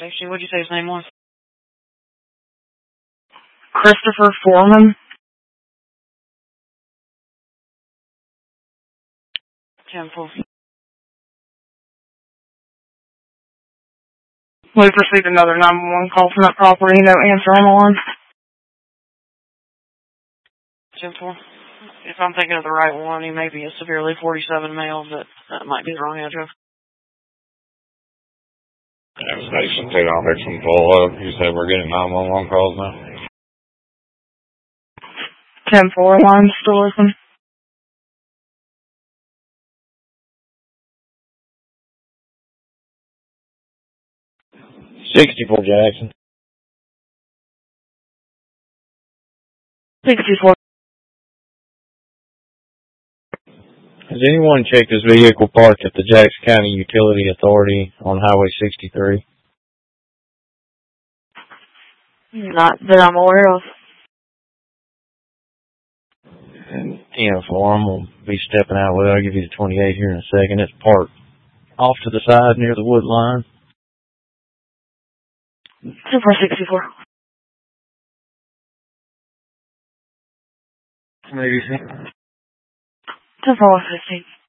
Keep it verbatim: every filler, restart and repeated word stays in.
station. What'd you say his name was? Christopher Foreman. ten four. We've received another nine one one call from that property. No answer on the line. ten four. If I'm thinking of the right one, he may be a severely forty-seven male, but that might be the wrong address. Yeah, station two, I'll fix some pull up. You said we're getting nine one one calls now? ten four, line still open. sixty-four Jackson. sixty-four. Has anyone checked his vehicle parked at the Jackson County Utility Authority on Highway sixty-three? Not that I'm aware of. And ten four, I'm going to be stepping out with it. I'll give you the twenty-eight here in a second. It's parked off to the side near the wood line. ten four sixty-four. Maybe. ten four fifteen.